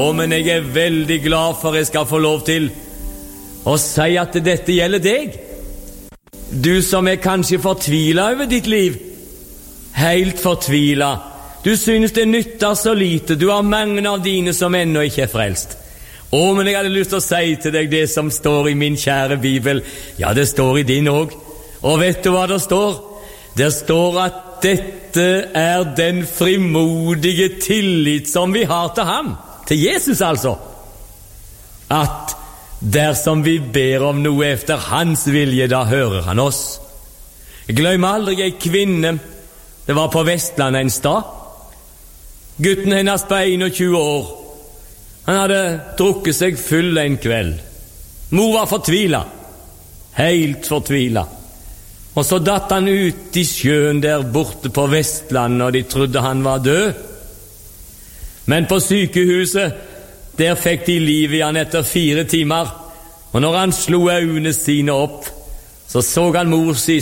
Men jeg veldig glad for jeg skal få lov til å si at dette gjelder deg. Du som kanskje fortvilet over ditt liv. Helt fortvilet. Du synes det nytter så lite. Du har mange av dine som ennå ikke frelst. Men jeg hadde lyst til å si til deg det som står i min kjære Bibel. Ja, det står i din også. Og vet du hva det står? Det står at dette den frimodige tillit som vi har til ham. Til Jesus altså. At dersom vi ber om noe efter hans vilje, da hører han oss. Jeg glemmer aldri en kvinne. Det var på Vestland en stad. Gutten hennes på 21 år. Han hadde drukket seg full en kveld. Mor var fortvilet. Helt fortvilet. Og så datt han ut i sjøen der borte på Vestland, og de trodde han var død. Men på sykehuset, der fikk de liv i han etter 4 timer. Og når han slo øynene sine opp, så han mor si